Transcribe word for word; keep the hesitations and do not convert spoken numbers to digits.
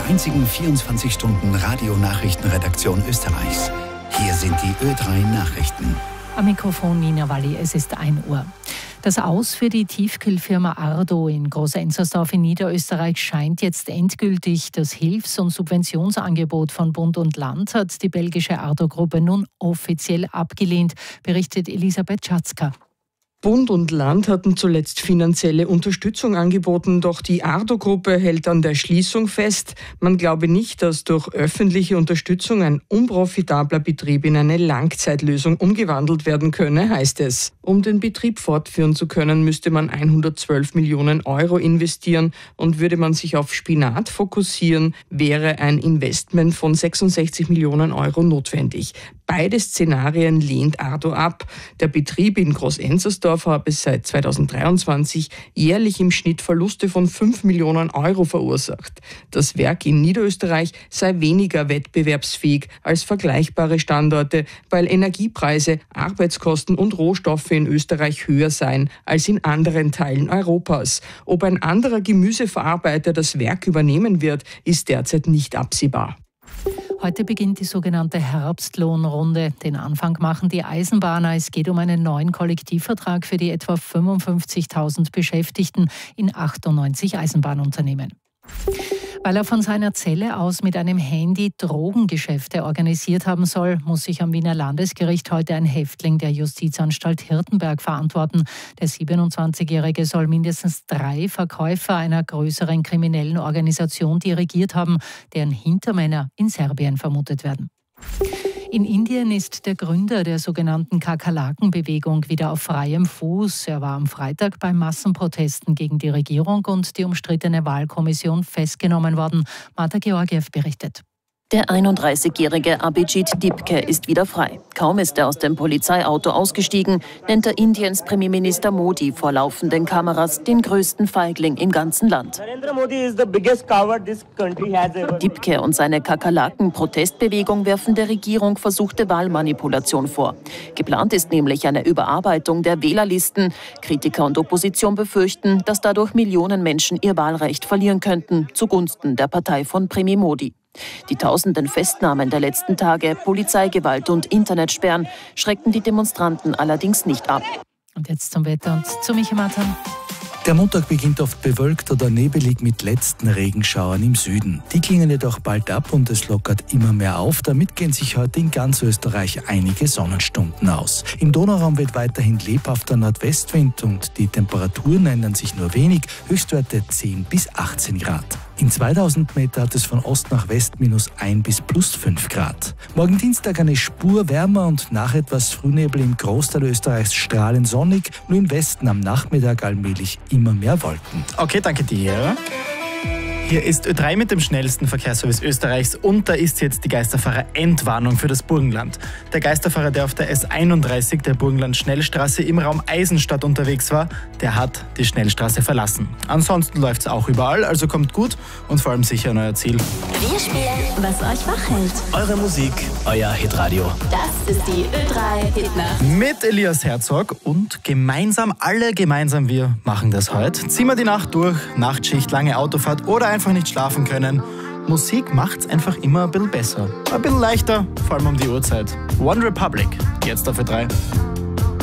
einzigen vierundzwanzig Stunden Radionachrichtenredaktion Österreichs. Hier sind die Ö drei Nachrichten. Am Mikrofon Nina Walli, es ist ein Uhr. Das Aus für die Tiefkühlfirma Ardo in Groß-Enzersdorf in Niederösterreich scheint jetzt endgültig. Das Hilfs- und Subventionsangebot von Bund und Land hat die belgische Ardo-Gruppe nun offiziell abgelehnt, berichtet Elisabeth Schatzka. Bund und Land hatten zuletzt finanzielle Unterstützung angeboten, doch die Ardo-Gruppe hält an der Schließung fest. Man glaube nicht, dass durch öffentliche Unterstützung ein unprofitabler Betrieb in eine Langzeitlösung umgewandelt werden könne, heißt es. Um den Betrieb fortführen zu können, müsste man hundertzwölf Millionen Euro investieren und würde man sich auf Spinat fokussieren, wäre ein Investment von sechsundsechzig Millionen Euro notwendig. Beide Szenarien lehnt Ardo ab. Der Betrieb in Groß-Enzersdorf habe seit zweitausenddreiundzwanzig jährlich im Schnitt Verluste von fünf Millionen Euro verursacht. Das Werk in Niederösterreich sei weniger wettbewerbsfähig als vergleichbare Standorte, weil Energiepreise, Arbeitskosten und Rohstoffe in Österreich höher seien als in anderen Teilen Europas. Ob ein anderer Gemüseverarbeiter das Werk übernehmen wird, ist derzeit nicht absehbar. Heute beginnt die sogenannte Herbstlohnrunde. Den Anfang machen die Eisenbahner. Es geht um einen neuen Kollektivvertrag für die etwa fünfundfünfzigtausend Beschäftigten in achtundneunzig Eisenbahnunternehmen. Weil er von seiner Zelle aus mit einem Handy Drogengeschäfte organisiert haben soll, muss sich am Wiener Landesgericht heute ein Häftling der Justizanstalt Hirtenberg verantworten. Der siebenundzwanzigjährige soll mindestens drei Verkäufer einer größeren kriminellen Organisation dirigiert haben, deren Hintermänner in Serbien vermutet werden. In Indien ist der Gründer der sogenannten Kakerlaken-Bewegung wieder auf freiem Fuß. Er war am Freitag bei Massenprotesten gegen die Regierung und die umstrittene Wahlkommission festgenommen worden. Martha Georgiev berichtet. Der einunddreißigjährige Abhijit Dipke ist wieder frei. Kaum ist er aus dem Polizeiauto ausgestiegen, nennt er Indiens Premierminister Modi vor laufenden Kameras den größten Feigling im ganzen Land. Dipke und seine Kakerlaken-Protestbewegung werfen der Regierung versuchte Wahlmanipulation vor. Geplant ist nämlich eine Überarbeitung der Wählerlisten. Kritiker und Opposition befürchten, dass dadurch Millionen Menschen ihr Wahlrecht verlieren könnten, zugunsten der Partei von Premier Modi. Die tausenden Festnahmen der letzten Tage, Polizeigewalt und Internetsperren schreckten die Demonstranten allerdings nicht ab. Und jetzt zum Wetter und zu Michi Matan. Der Montag beginnt oft bewölkt oder nebelig mit letzten Regenschauern im Süden. Die klingen jedoch bald ab und es lockert immer mehr auf. Damit gehen sich heute in ganz Österreich einige Sonnenstunden aus. Im Donauraum weht weiterhin lebhafter Nordwestwind und die Temperaturen ändern sich nur wenig, Höchstwerte zehn bis achtzehn Grad. In zweitausend Meter hat es von Ost nach West minus ein bis plus fünf Grad. Morgen Dienstag eine Spur wärmer und nach etwas Frühnebel im Großteil Österreichs strahlend sonnig, nur im Westen am Nachmittag allmählich immer mehr Wolken. Okay, danke dir. Hier ist Ö drei mit dem schnellsten Verkehrsservice Österreichs und da ist jetzt die Geisterfahrer-Entwarnung für das Burgenland. Der Geisterfahrer, der auf der S einunddreißig der Burgenland-Schnellstraße im Raum Eisenstadt unterwegs war, der hat die Schnellstraße verlassen. Ansonsten läuft es auch überall, also kommt gut und vor allem sicher an euer Ziel. Wir spielen, was euch wach hält. Eure Musik, euer Hitradio. Das ist die Ö drei Hitnacht. Mit Elias Herzog und gemeinsam, alle gemeinsam, wir machen das heute. Ziehen wir die Nacht durch, Nachtschicht, lange Autofahrt oder einfach nicht schlafen können. Musik macht's einfach immer ein bisschen besser. Ein bisschen leichter, vor allem um die Uhrzeit. One Republic, jetzt auf Ö drei.